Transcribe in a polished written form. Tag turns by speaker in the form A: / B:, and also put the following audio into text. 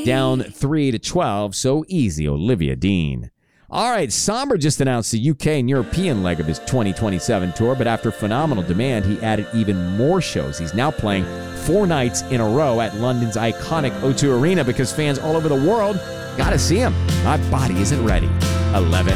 A: down 3-12, so easy, Olivia Dean. All right, Somber just announced the UK and European leg of his 2027 tour, but after phenomenal demand, he added even more shows. He's now playing 4 nights in a row at London's iconic O2 Arena because fans all over the world got to see him. My body isn't ready. 11.